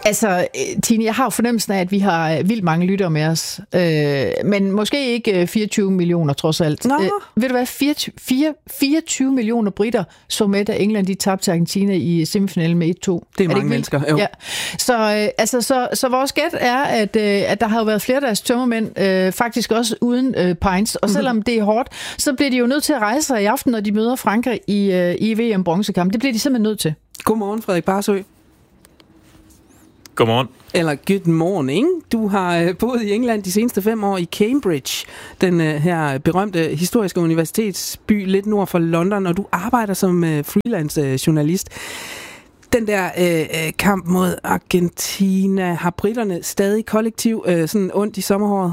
Altså, Tine, jeg har jo fornemmelsen af, at vi har vildt mange lyttere med os. Men måske ikke 24 millioner, trods alt. Ved du hvad? 24 millioner britter så med, da England de tabte til Argentina i semifinalen med 1-2. Det er mange mennesker, jo. Ja. Så vores gæt er, at der har jo været flere af deres tømmermænd, faktisk også uden pints. Og selvom det er hårdt, så bliver de jo nødt til at rejse sig i aften, når de møder Frankrig i VM-bronzekamp. Det bliver de simpelthen nødt til. Godmorgen, Frederik Barsø. Godmorgen. Eller good morning. Du har boet i England de seneste 5 år i Cambridge, den her berømte historiske universitetsby lidt nord for London, og du arbejder som freelance journalist. Den der kamp mod Argentina, har britterne stadig kollektiv sådan ondt i sommerhåret?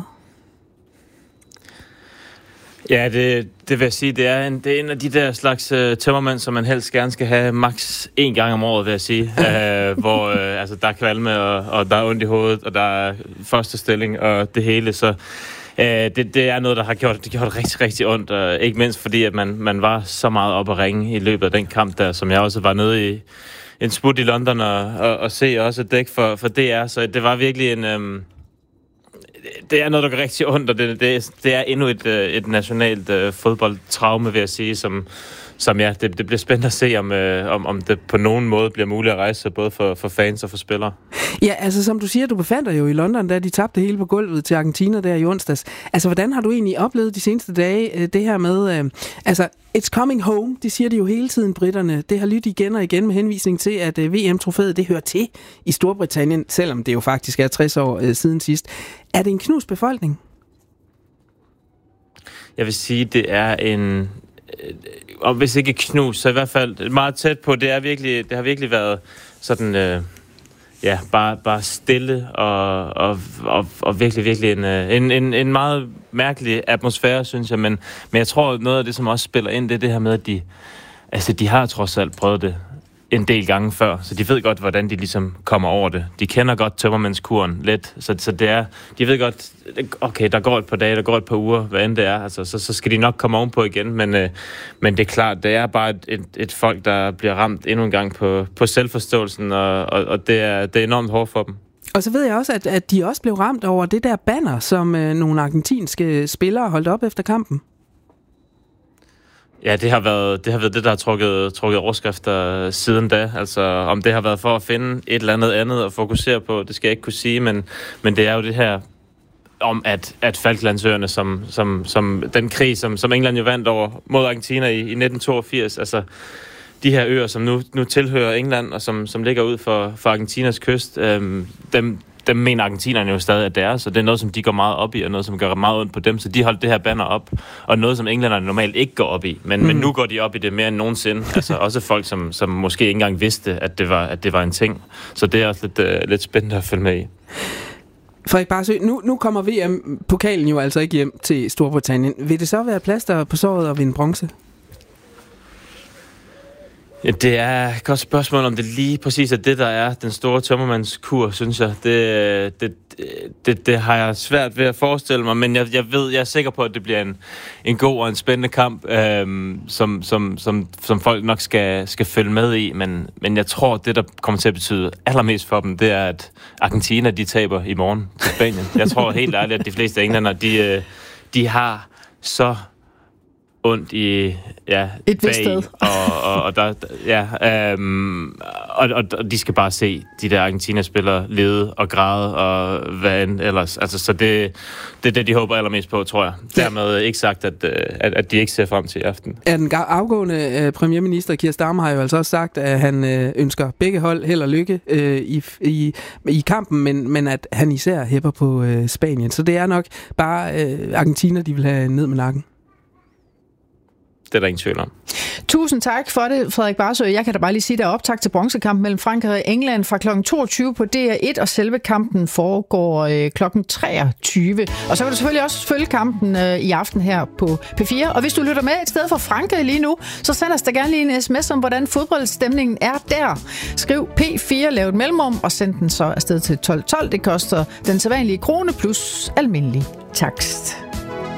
Ja, det vil jeg sige, det er en af de der slags tømmermænd, som man helst gerne skal have maks 1 gang om året, vil jeg sige. Hvor altså, der er kvalme, og der er ondt i hovedet, og der er første stilling, og det hele. Så det er noget, der har gjort rigtig, rigtig ondt. Og ikke mindst fordi, at man var så meget op at ringe i løbet af den kamp der, som jeg også var nede i en smut i London og se også et dæk for DR. Så det var virkelig en... Det er noget, der går rigtig ondt, og det er endnu et nationalt fodboldtraume, vil jeg sige, som ja, det bliver spændende at se, om det på nogen måde bliver muligt at rejse, både for fans og for spillere. Ja, altså som du siger, du befandt dig jo i London, da de tabte hele på gulvet til Argentina der i onsdags. Altså, hvordan har du egentlig oplevet de seneste dage det her med, altså, it's coming home, det siger de jo hele tiden, britterne. Det har lyttet igen og igen med henvisning til, at VM-trofæet, det hører til i Storbritannien, selvom det jo faktisk er 60 år siden sidst. Er det en knust befolkning? Jeg vil sige, det er en... Og hvis ikke knus, så i hvert fald meget tæt på. Det har virkelig været sådan, bare stille og virkelig en meget mærkelig atmosfære, synes jeg. Men jeg tror, noget af det, som også spiller ind, det er det her med, at de har trods alt prøvet det en del gange før, så de ved godt, hvordan de ligesom kommer over det. De kender godt tømmermandskuren lidt, så det er, de ved godt, okay, der går et par dage, der går et par uger, hvad end det er, altså, så skal de nok komme ovenpå igen, men det er klart, det er bare et folk, der bliver ramt endnu en gang på selvforståelsen, og det er enormt hårdt for dem. Og så ved jeg også, at de også blev ramt over det der banner, som nogle argentinske spillere holdt op efter kampen. Ja, det har været det, der har trukket overskrifter siden da. Altså, om det har været for at finde et eller andet at fokusere på, det skal jeg ikke kunne sige, men det er jo det her om, at Falklandsøerne, som den krig, som England jo vandt over mod Argentina i 1982, altså de her øer, som nu tilhører England, og som ligger ud for Argentinas kyst, dem mener argentinerne jo stadig, at det er, så det er noget, som de går meget op i, og noget, som gør meget ondt på dem, så de holdt det her banner op, og noget, som englænderne normalt ikke går op i, men nu går de op i det mere end nogensinde, altså også folk, som måske ikke engang vidste, at det var en ting, så det er også lidt spændende at følge med i. Frederik Barsø, nu kommer VM-pokalen jo altså ikke hjem til Storbritannien. Vil det så være plaster på såret og vinde bronze? Ja, det er et godt spørgsmål, om det lige præcis er det, der er den store tømmermandskur, synes jeg. Det har jeg svært ved at forestille mig, men jeg er sikker på, at det bliver en god og en spændende kamp, som folk nok skal følge med i. Men jeg tror, det, der kommer til at betyde allermest for dem, det er, at Argentina, de taber i morgen til Spanien. Jeg tror helt ærligt, at de fleste englænder, de har så ondt i et vist sted. Og de skal bare se de der Argentina-spillere lede og græde og hvad end ellers. Altså, så det er det, de håber allermest på, tror jeg. Dermed ikke sagt, at de ikke ser frem til i aften. Ja, den afgående premierminister Keir Starmer har jo altså også sagt, at han ønsker begge hold held og lykke i kampen, men at han især hæpper på Spanien. Så det er nok bare Argentina, de vil have ned med nakken. Det er der ingen tvivl om. Tusind tak for det, Frederik Barsø. Jeg kan da bare lige sige, at der er optakt til bronzekampen mellem Frankrig og England fra kl. 22 på DR1, og selve kampen foregår kl. 23. Og så kan du selvfølgelig også følge kampen i aften her på P4. Og hvis du lytter med et sted fra Frankrig lige nu, så send os da gerne lige en sms om, hvordan fodboldstemningen er der. Skriv P4, lav et mellemrum, og send den så afsted til 1212. Det koster den sædvanlige krone plus almindelig takst.